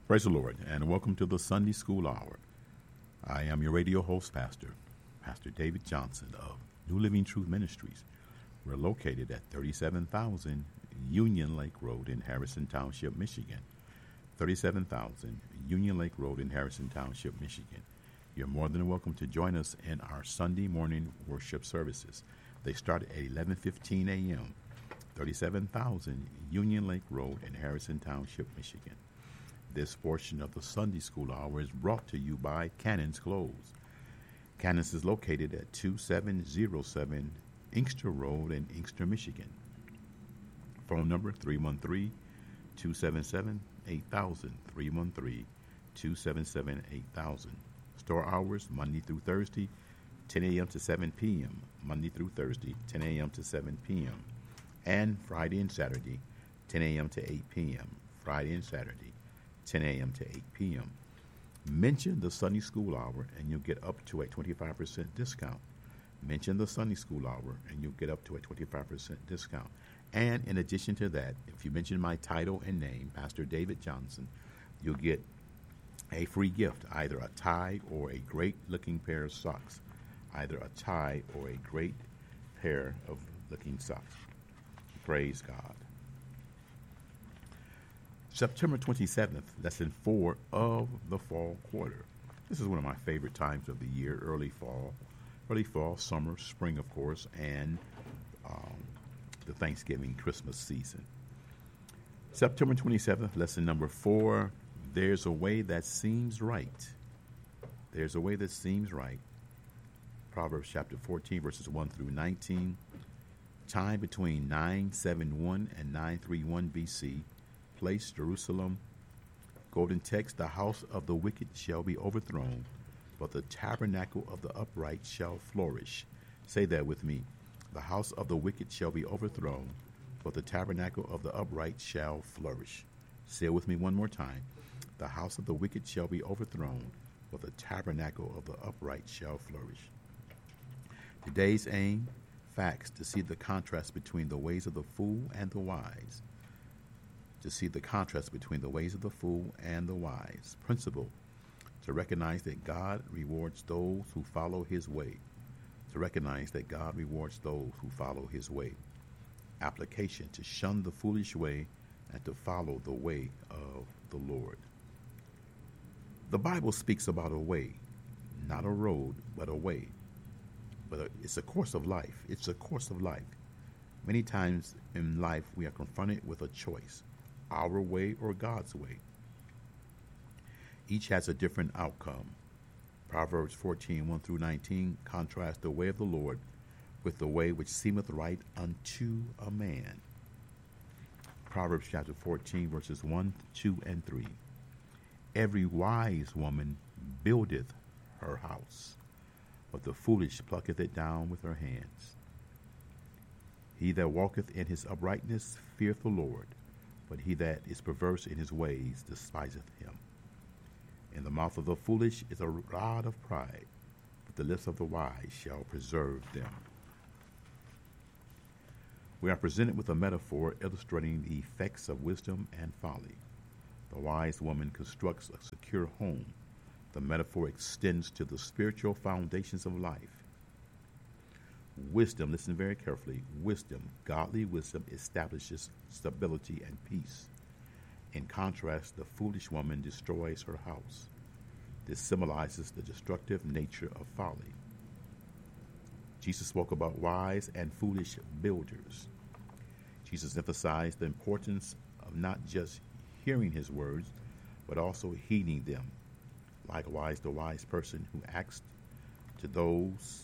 Praise the Lord, and welcome to the Sunday School Hour. I am your radio host, Pastor David Johnson of New Living Truth Ministries. We're located at 37,000 Union Lake Road in Harrison Township, Michigan. 37,000 Union Lake Road in Harrison Township, Michigan. You're more than welcome to join us in our Sunday morning worship services. They start at 11:15 a.m. 37,000 Union Lake Road in Harrison Township, Michigan. This portion of the Sunday School Hour is brought to you by Cannon's Clothes. Cannon's is located at 2707 Inkster Road in Inkster, Michigan. Phone number 313-277-8000, 313-277-8000. Store hours Monday through Thursday, 10 a.m. to 7 p.m. Monday through Thursday, 10 a.m. to 7 p.m. And Friday and Saturday, 10 a.m. to 8 p.m. Friday and Saturday, 10 a.m. to 8 p.m. Mention the Sunday School Hour and you'll get up to a 25% discount. Mention the Sunday School Hour and you'll get up to a 25% discount. And in addition to that, if you mention my title and name, Pastor David Johnson, you'll get a free gift, either a tie or a great-looking pair of socks. Either a tie or a great pair of looking socks. Praise God. September 27th, lesson 4 of the fall quarter. This is one of my favorite times of the year, early fall, summer, spring, of course, and the Thanksgiving, Christmas season. September 27th, lesson number 4, there's a way that seems right. There's a way that seems right. Proverbs chapter 14, verses 1 through 19. Time between 971 and 931 BC. Place, Jerusalem. Golden text, the house of the wicked shall be overthrown, but the tabernacle of the upright shall flourish. Say that with me. The house of the wicked shall be overthrown, but the tabernacle of the upright shall flourish. Say it with me one more time. The house of the wicked shall be overthrown, but the tabernacle of the upright shall flourish. Today's aim, facts, to see the contrast between the ways of the fool and the wise. To see the contrast between the ways of the fool and the wise. Principle, to recognize that God rewards those who follow his way. To recognize that God rewards those who follow his way. Application, to shun the foolish way and to follow the way of the Lord. The Bible speaks about a way, not a road, but a way. But it's a course of life. It's a course of life. Many times in life we are confronted with a choice. Our way or God's way. Each has a different outcome. Proverbs 14, 1 through 19 contrasts the way of the Lord with the way which seemeth right unto a man. Proverbs chapter 14, verses 1, 2, and 3. Every wise woman buildeth her house, but the foolish plucketh it down with her hands. He that walketh in his uprightness feareth the Lord, but he that is perverse in his ways despiseth him. In the mouth of the foolish is a rod of pride, but the lips of the wise shall preserve them. We are presented with a metaphor illustrating the effects of wisdom and folly. The wise woman constructs a secure home. The metaphor extends to the spiritual foundations of life. Wisdom, listen very carefully, wisdom, godly wisdom establishes stability and peace. In contrast, the foolish woman destroys her house. This symbolizes the destructive nature of folly. Jesus spoke about wise and foolish builders. Jesus emphasized the importance of not just hearing his words, but also heeding them. Likewise, the wise person who acts to those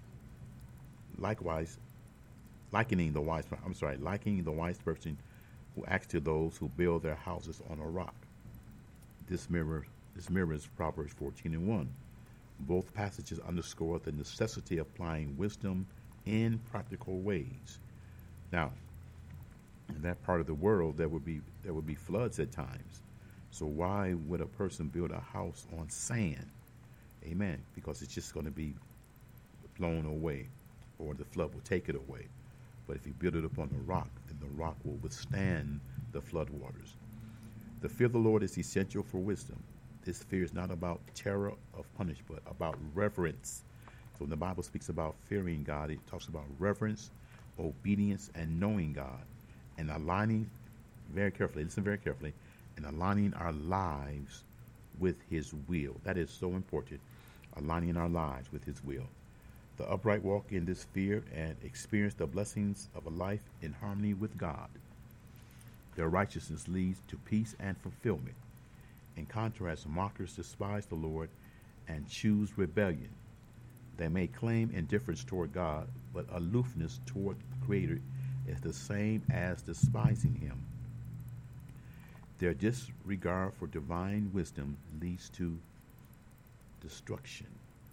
likening the wise person who acts to those who build their houses on a rock. This mirrors Proverbs 14 and 1. Both passages underscore the necessity of applying wisdom in practical ways. Now, in that part of the world, there would be floods at times. So why would a person build a house on sand? Amen. Because it's just going to be blown away, or the flood will take it away. But if you build it upon a rock, then the rock will withstand the flood waters. The fear of the Lord is essential for wisdom. This fear is not about terror of punishment, but about reverence. So when the Bible speaks about fearing God, it talks about reverence, obedience, and knowing God, and aligning very carefully, listen very carefully, and aligning our lives with His will. That is so important, aligning our lives with His will. The upright walk in this fear and experience the blessings of a life in harmony with God. Their righteousness leads to peace and fulfillment. In contrast, mockers despise the Lord and choose rebellion. They may claim indifference toward God, but aloofness toward the Creator is the same as despising Him. Their disregard for divine wisdom leads to destruction.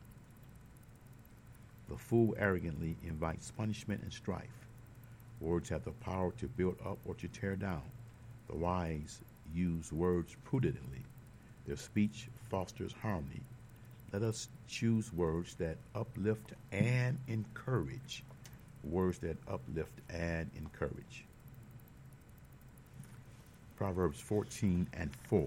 The fool arrogantly invites punishment and strife. Words have the power to build up or to tear down. The wise use words prudently. Their speech fosters harmony. Let us choose words that uplift and encourage. Words that uplift and encourage. Proverbs 14:4.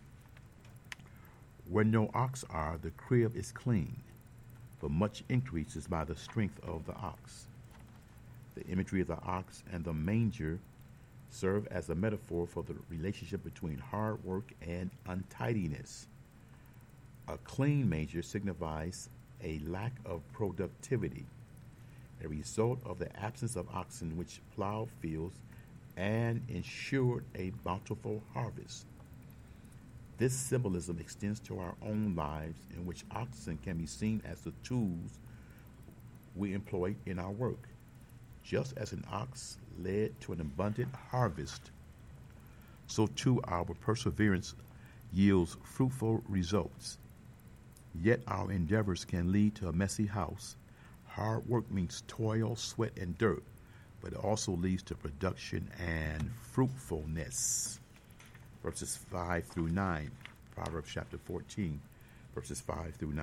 Where no ox are, the crib is clean, but much increase is by the strength of the ox. The imagery of the ox and the manger serve as a metaphor for the relationship between hard work and untidiness. A clean manger signifies a lack of productivity, a result of the absence of oxen which plowed fields and ensured a bountiful harvest. This symbolism extends to our own lives, in which oxen can be seen as the tools we employ in our work. Just as an ox led to an abundant harvest, so too our perseverance yields fruitful results. Yet our endeavors can lead to a messy house. Hard work means toil, sweat, and dirt, but it also leads to production and fruitfulness. Verses 5-9, Proverbs chapter 14, verses 5-9.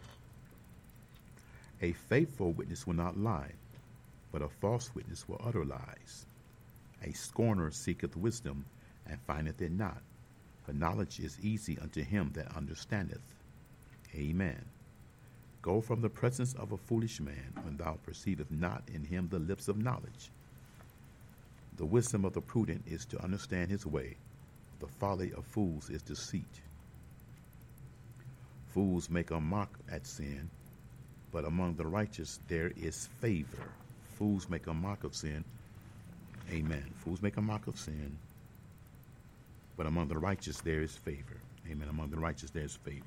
A faithful witness will not lie, but a false witness will utter lies. A scorner seeketh wisdom, and findeth it not, but knowledge is easy unto him that understandeth. Amen. Go from the presence of a foolish man, when thou perceivest not in him the lips of knowledge. The wisdom of the prudent is to understand his way. The folly of fools is deceit. Fools make a mock at sin, but among the righteous there is favor. Fools make a mock of sin. Amen. Fools make a mock of sin, but among the righteous there is favor. Amen. Among the righteous there is favor.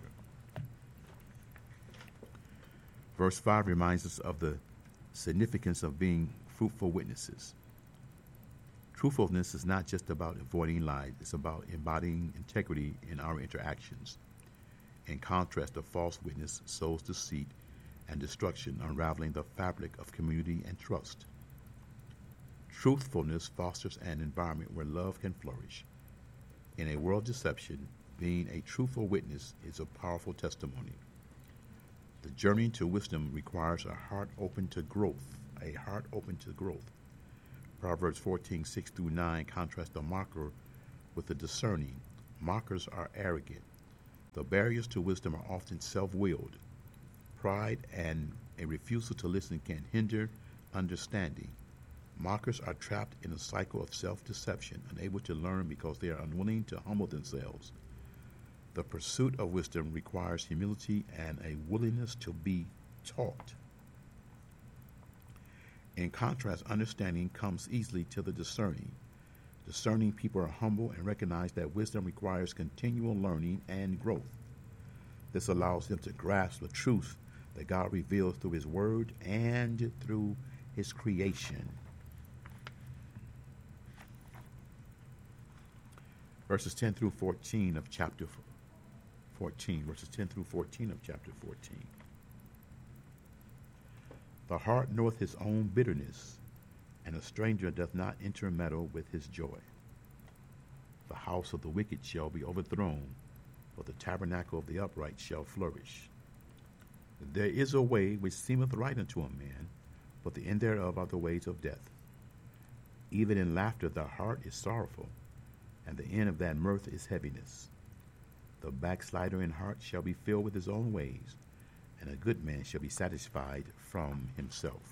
Verse 5 reminds us of the significance of being fruitful witnesses. Truthfulness is not just about avoiding lies. It's about embodying integrity in our interactions. In contrast, a false witness sows deceit and destruction, unraveling the fabric of community and trust. Truthfulness fosters an environment where love can flourish. In a world of deception, being a truthful witness is a powerful testimony. The journey to wisdom requires a heart open to growth. A heart open to growth. Proverbs 14:6-9 contrasts the mocker with the discerning. Mockers are arrogant. The barriers to wisdom are often self-willed. Pride and a refusal to listen can hinder understanding. Mockers are trapped in a cycle of self-deception, unable to learn because they are unwilling to humble themselves. The pursuit of wisdom requires humility and a willingness to be taught. In contrast, understanding comes easily to the discerning. Discerning people are humble and recognize that wisdom requires continual learning and growth. This allows them to grasp the truth that God reveals through His Word and through His creation. Verses 10-14 of chapter 14. Verses 10-14 of chapter 14. The heart knoweth his own bitterness, and a stranger doth not intermeddle with his joy. The house of the wicked shall be overthrown, but the tabernacle of the upright shall flourish. There is a way which seemeth right unto a man, but the end thereof are the ways of death. Even in laughter the heart is sorrowful, and the end of that mirth is heaviness. The backslider in heart shall be filled with his own ways, and a good man shall be satisfied from himself.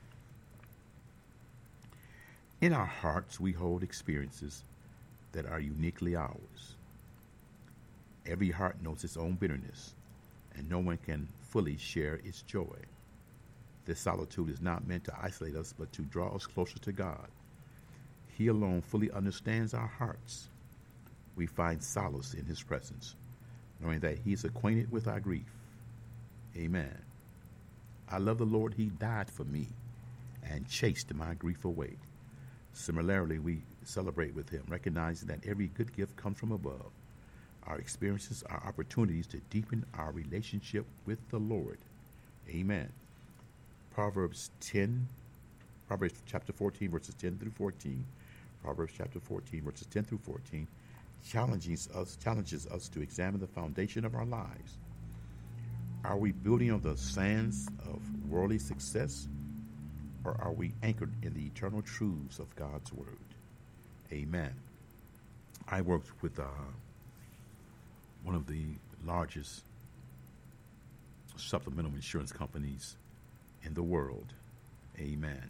In our hearts, we hold experiences that are uniquely ours. Every heart knows its own bitterness, and no one can fully share its joy. This solitude is not meant to isolate us, but to draw us closer to God. He alone fully understands our hearts. We find solace in his presence, knowing that he is acquainted with our grief. Amen. I love the Lord. He died for me and chased my grief away. Similarly, we celebrate with him, recognizing that every good gift comes from above. Our experiences are opportunities to deepen our relationship with the Lord. Amen. Proverbs chapter 14, verses 10 through 14. Proverbs chapter 14, verses 10 through 14, challenges us to examine the foundation of our lives. Are we building on the sands of worldly success, or are we anchored in the eternal truths of God's word? Amen. I worked with one of the largest supplemental insurance companies in the world. Amen.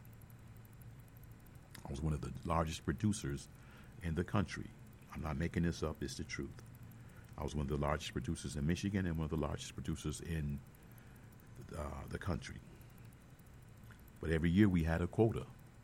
I was one of the largest producers in the country. I'm not making this up. It's the truth. I was one of the largest producers in Michigan and one of the largest producers in the country. But every year we had a quota.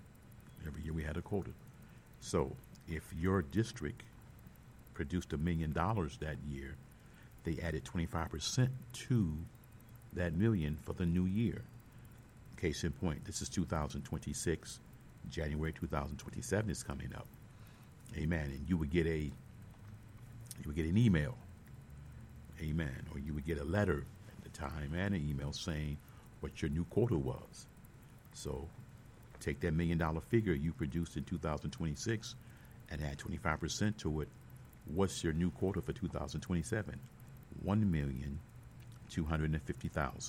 So if your district produced $1 million that year, they added 25% to that million for the new year. Case in point, this is 2026. January 2027 is coming up. Amen. And you would get an email. Amen. Or you would get a letter at the time and an email saying what your new quota was. So take that $1 million figure you produced in 2026 and add 25% to it. What's your new quota for 2027? 1,250,000.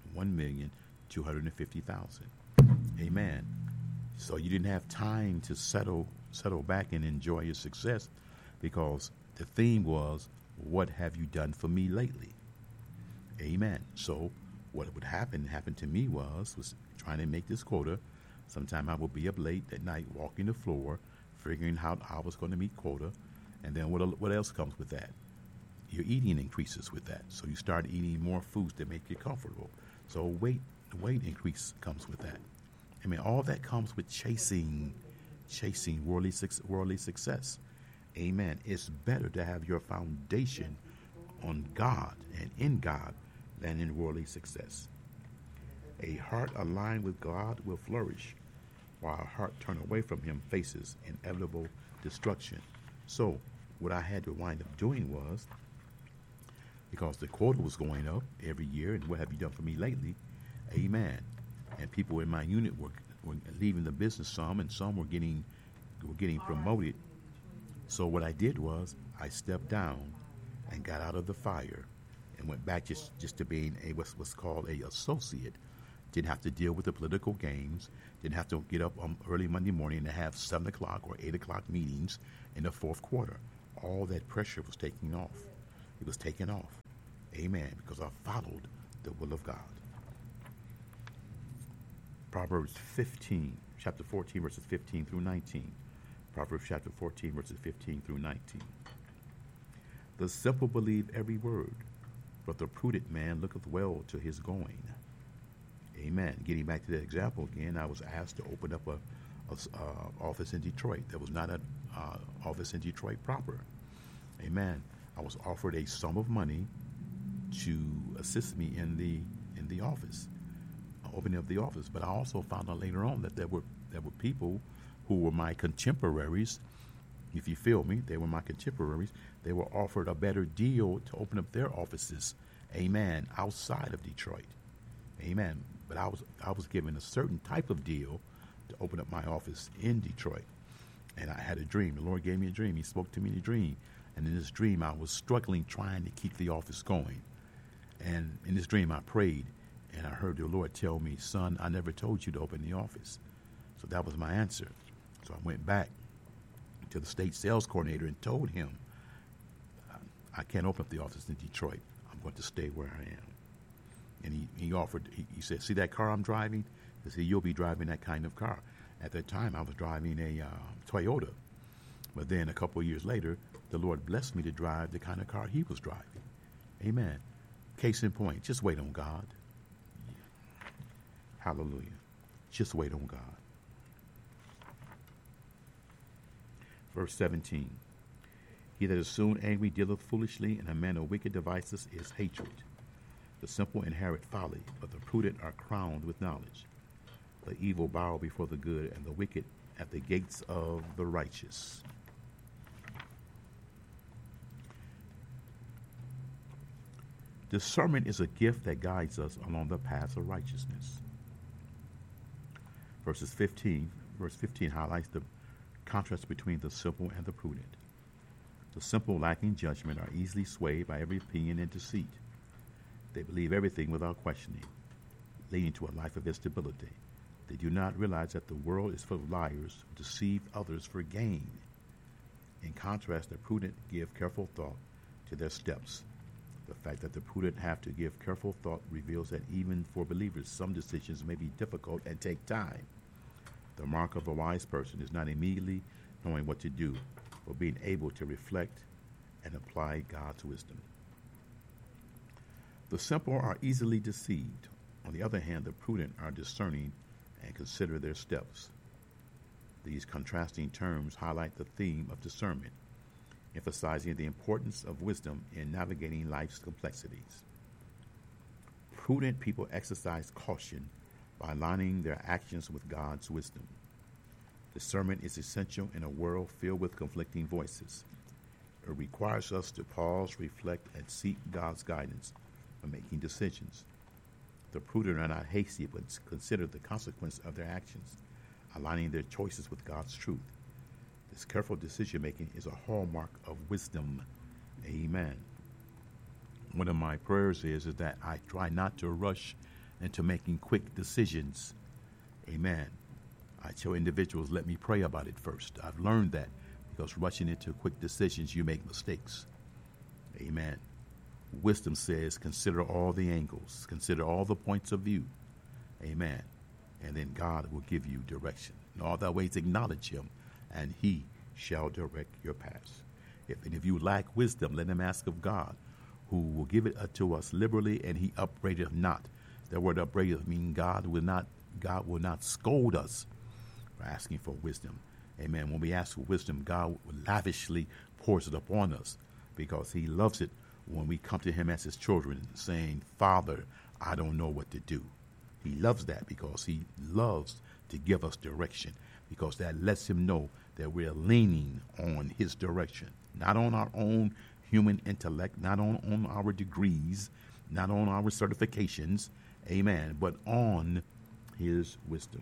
1,250,000. Amen. So you didn't have time to settle back and enjoy your success, because the theme was, what have you done for me lately? Amen. So what would happen to me was trying to make this quota. Sometime I would be up late at night walking the floor, figuring how I was going to meet quota. And then what else comes with that? Your eating increases with that. So you start eating more foods that make you comfortable. So weight increase comes with that. I mean, all that comes with chasing worldly success. Amen. It's better to have your foundation on God and in God than in worldly success. A heart aligned with God will flourish, while a heart turned away from him faces inevitable destruction. So what I had to wind up doing was, because the quota was going up every year, and what have you done for me lately? Amen. And people in my unit were leaving the business, some were getting promoted. So what I did was I stepped down and got out of the fire and went back just to being what's called a associate. Didn't have to deal with the political games. Didn't have to get up early Monday morning and have 7 o'clock or 8 o'clock meetings in the fourth quarter. All that pressure was taken off. It was taken off. Amen. Because I followed the will of God. Proverbs 15, chapter 14, verses 15 through 19. Proverbs chapter 14, verses 15 through 19. The simple believe every word, but the prudent man looketh well to his going. Amen. Getting back to that example again, I was asked to open up a office in Detroit. There was not an office in Detroit proper. Amen. I was offered a sum of money to assist me in the office, opening up the office. But I also found out later on that there were people who were my contemporaries. If you feel me, they were my contemporaries. They were offered a better deal to open up their offices. Amen. Outside of Detroit. Amen. But I was given a certain type of deal to open up my office in Detroit. And I had a dream. The Lord gave me a dream. He spoke to me in a dream. And in this dream, I was struggling trying to keep the office going. And in this dream, I prayed, and I heard the Lord tell me, son, I never told you to open the office. So that was my answer. So I went back to the state sales coordinator and told him, I can't open up the office in Detroit. I'm going to stay where I am. And he offered, he said, see that car I'm driving? He said, you'll be driving that kind of car. At that time, I was driving a Toyota. But then a couple of years later, the Lord blessed me to drive the kind of car he was driving. Amen. Case in point, just wait on God. Hallelujah. Just wait on God. Verse 17. He that is soon angry dealeth foolishly, and a man of wicked devices is hatred. The simple inherit folly, but the prudent are crowned with knowledge. The evil bow before the good, and the wicked at the gates of the righteous. Discernment is a gift that guides us along the path of righteousness. Verse 15 highlights the contrast between the simple and the prudent. The simple, lacking judgment, are easily swayed by every opinion and deceit. They believe everything without questioning, leading to a life of instability. They do not realize that the world is full of liars who deceive others for gain. In contrast, the prudent give careful thought to their steps. The fact that the prudent have to give careful thought reveals that even for believers, some decisions may be difficult and take time. The mark of a wise person is not immediately knowing what to do, but being able to reflect and apply God's wisdom. The simple are easily deceived. On the other hand, the prudent are discerning and consider their steps. These contrasting terms highlight the theme of discernment, emphasizing the importance of wisdom in navigating life's complexities. Prudent people exercise caution by aligning their actions with God's wisdom. Discernment is essential in a world filled with conflicting voices. It requires us to pause, reflect, and seek God's guidance when making decisions. The prudent are not hasty, but consider the consequence of their actions, aligning their choices with God's truth. This careful decision-making is a hallmark of wisdom. Amen. One of my prayers is that I try not to rush into making quick decisions. Amen. I tell individuals, let me pray about it first. I've learned that because rushing into quick decisions, you make mistakes. Amen. Wisdom says, consider all the angles, consider all the points of view. Amen. And then God will give you direction. In all thy ways acknowledge him, and he shall direct your paths. If any of you lack wisdom, let him ask of God, who will give it unto us liberally, and he upbraideth not. The word upbraideth means God will not scold us for asking for wisdom. Amen. When we ask for wisdom, God lavishly pours it upon us because he loves it when we come to him as his children saying, Father, I don't know what to do. He loves that because he loves to give us direction, because that lets him know that we're leaning on his direction, not on our own human intellect, not on our degrees, not on our certifications, amen, but on his wisdom.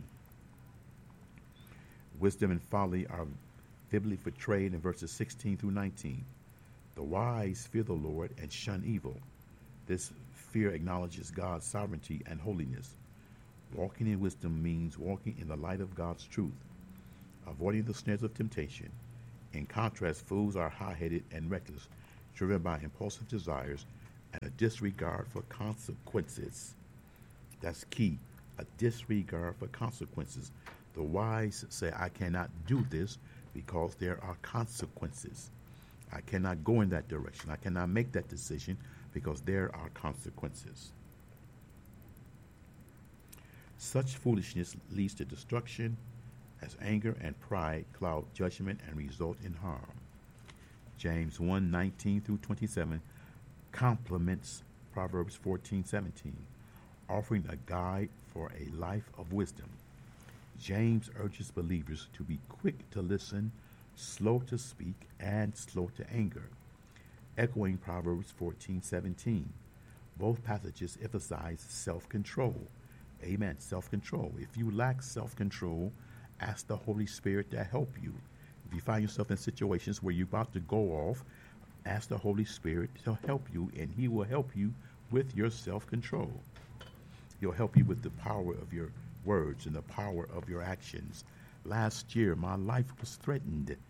Wisdom and folly are vividly portrayed in verses 16 through 19. The wise fear the Lord and shun evil. This fear acknowledges God's sovereignty and holiness. Walking in wisdom means walking in the light of God's truth, avoiding the snares of temptation. In contrast, fools are high-headed and reckless, driven by impulsive desires and a disregard for consequences. That's key, a disregard for consequences. The wise say, I cannot do this because there are consequences. I cannot go in that direction. I cannot make that decision because there are consequences. Such foolishness leads to destruction, as anger and pride cloud judgment and result in harm. James 1:19 through 27 complements Proverbs 14:17, offering a guide for a life of wisdom. James urges believers to be quick to listen, slow to speak, and slow to anger, echoing Proverbs 14:17. Both passages emphasize self-control. Amen. Self-control. If you lack self-control, ask the Holy Spirit to help you. If you find yourself in situations where you're about to go off, ask the Holy Spirit to help you, and he will help you with your self-control. He'll help you with the power of your words and the power of your actions. Last year, my life was threatened.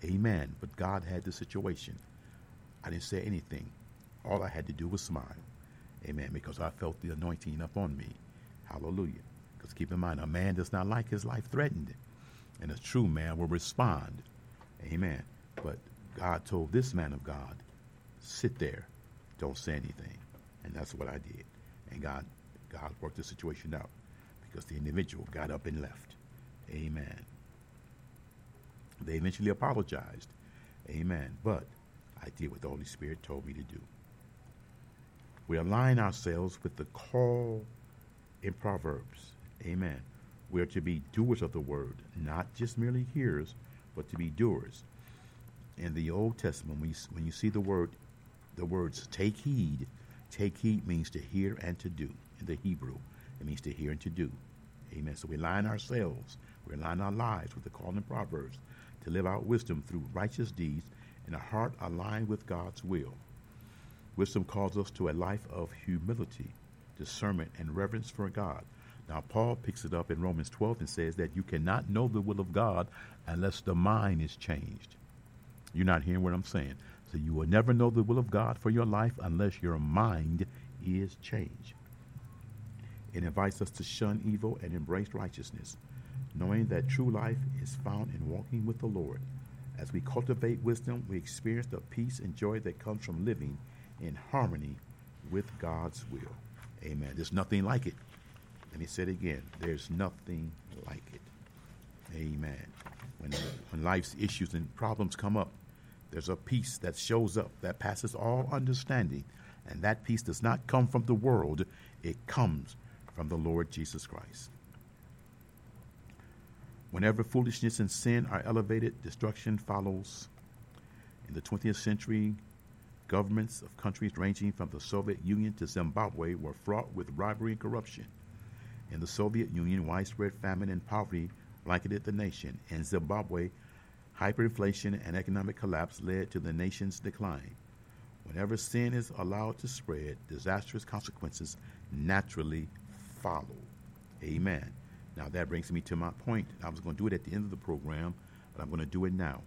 Amen. But God had the situation. I didn't say anything. All I had to do was smile. Amen. Because I felt the anointing upon me. Hallelujah. Because keep in mind, a man does not like his life threatened. And a true man will respond. Amen. But God told this man of God, sit there. Don't say anything. And that's what I did. And God worked the situation out because the individual got up and left. Amen. They eventually apologized. Amen. But I did what the Holy Spirit told me to do. We align ourselves with the call in Proverbs. Amen. We are to be doers of the word, not just merely hearers, but to be doers. In the Old Testament, when you see the words take heed means to hear and to do. In the Hebrew, it means to hear and to do. Amen. So we align ourselves, we align our lives with the call in Proverbs to live out wisdom through righteous deeds and a heart aligned with God's will. Wisdom calls us to a life of humility, discernment, and reverence for God. Now, Paul picks it up in Romans 12 and says that you cannot know the will of God unless the mind is changed. You're not hearing what I'm saying. So you will never know the will of God for your life unless your mind is changed. It invites us to shun evil and embrace righteousness, knowing that true life is found in walking with the Lord. As we cultivate wisdom, we experience the peace and joy that comes from living in harmony with God's will. Amen. There's nothing like it. Let me say it again. There's nothing like it. Amen. When life's issues and problems come up, there's a peace that shows up that passes all understanding. And that peace does not come from the world. It comes from the Lord Jesus Christ. Whenever foolishness and sin are elevated, destruction follows. In the 20th century, governments of countries ranging from the Soviet Union to Zimbabwe were fraught with robbery and corruption. In the Soviet Union, widespread famine and poverty blanketed the nation. In Zimbabwe, hyperinflation and economic collapse led to the nation's decline. Whenever sin is allowed to spread, disastrous consequences naturally follow. Amen. Now that brings me to my point. I was going to do it at the end of the program, but I'm going to do it now.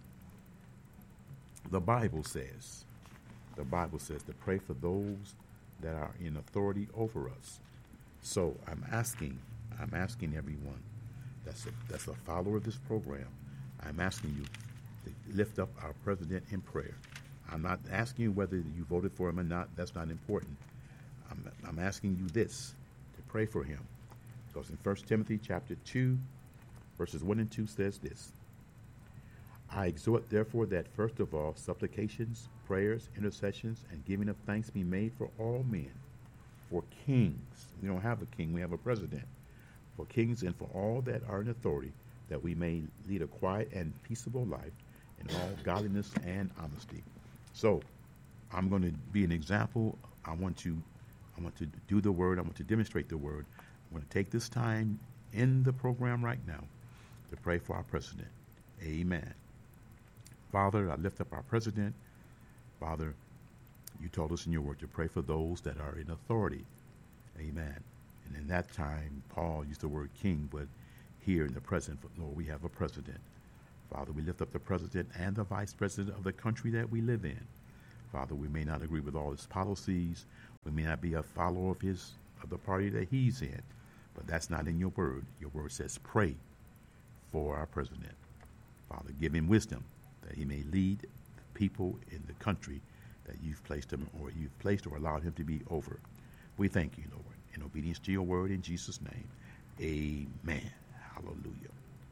The Bible says to pray for those that are in authority over us. So I'm asking everyone that's a follower of this program, I'm asking you to lift up our president in prayer. I'm not asking you whether you voted for him or not. That's not important. I'm asking you this, to pray for him. Because in 1 Timothy chapter 2, verses 1 and 2 says this: I exhort, therefore, that first of all supplications, prayers, intercessions, and giving of thanks be made for all men, for kings. We don't have a king, we have a president. For kings and for all that are in authority, that we may lead a quiet and peaceable life in all godliness and honesty. So I'm going to be an example. I want to do the word. I want to demonstrate the word. I'm going to take this time in the program right now to pray for our president. Amen. Father, I lift up our president. Father, you told us in your word to pray for those that are in authority. Amen. And in that time, Paul used the word king, but here in the present, Lord, we have a president. Father, we lift up the president and the vice president of the country that we live in. Father, we may not agree with all his policies. We may not be a follower of the party that he's in, but that's not in your word. Your word says pray for our president. Father, give him wisdom that he may lead the people in the country that you've placed him or allowed him to be over. We thank you, Lord, in obedience to your word in Jesus' name. Amen. Hallelujah.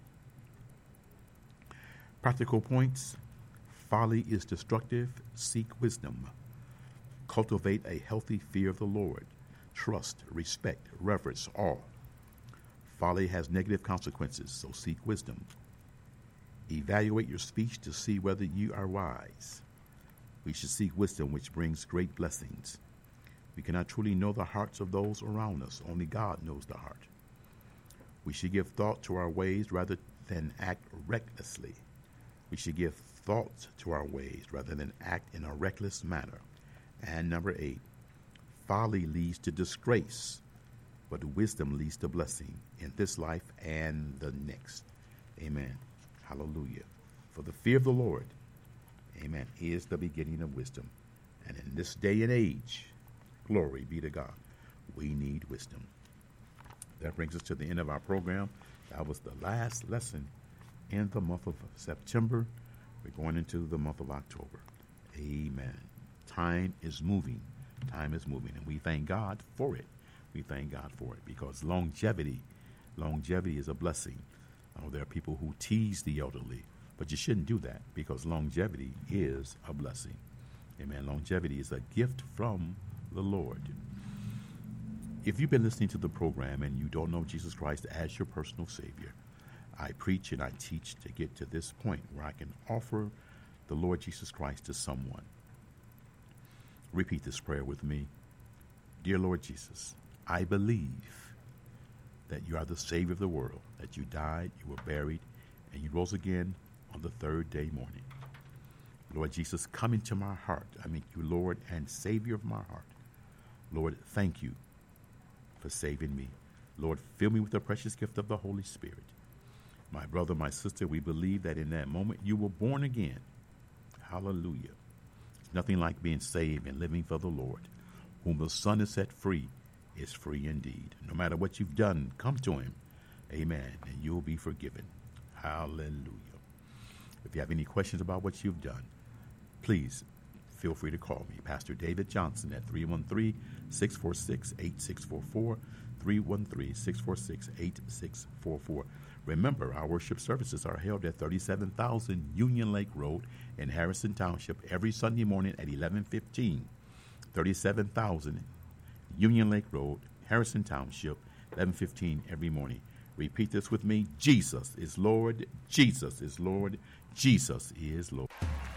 Practical points. Folly is destructive. Seek wisdom. Cultivate a healthy fear of the Lord. Trust, respect, reverence, awe. Folly has negative consequences, so seek wisdom. Evaluate your speech to see whether you are wise. We should seek wisdom, which brings great blessings. We cannot truly know the hearts of those around us. Only God knows the heart. We should give thought to our ways rather than act recklessly. We should give thought to our ways rather than act in a reckless manner. And number 8, folly leads to disgrace, but wisdom leads to blessing in this life and the next. Amen. Hallelujah. For the fear of the Lord, amen, is the beginning of wisdom. And in this day and age, glory be to God, we need wisdom. That brings us to the end of our program. That was the last lesson in the month of September. We're going into the month of October. Amen. Time is moving. Time is moving. And we thank God for it. We thank God for it because longevity is a blessing. Oh, there are people who tease the elderly, but you shouldn't do that because longevity is a blessing. Amen. Longevity is a gift from the Lord. If you've been listening to the program and you don't know Jesus Christ as your personal Savior, I preach and I teach to get to this point where I can offer the Lord Jesus Christ to someone. Repeat this prayer with me. Dear Lord Jesus, I believe that you are the Savior of the world, that you died, you were buried, and you rose again on the third day morning. Lord Jesus, come into my heart. I make you Lord and Savior of my heart. Lord, thank you for saving me. Lord, fill me with the precious gift of the Holy Spirit. My brother, my sister, we believe that in that moment you were born again. Hallelujah. It's nothing like being saved and living for the Lord. Whom the Son has set free is free indeed. No matter what you've done, come to him. Amen. And you'll be forgiven. Hallelujah. If you have any questions about what you've done, please feel free to call me, Pastor David Johnson, at 313-646-8644, 313-646-8644. Remember, our worship services are held at 37,000 Union Lake Road in Harrison Township every Sunday morning at 11:15. 37,000 Union Lake Road, Harrison Township, 11:15 every morning. Repeat this with me. Jesus is Lord. Jesus is Lord. Jesus is Lord.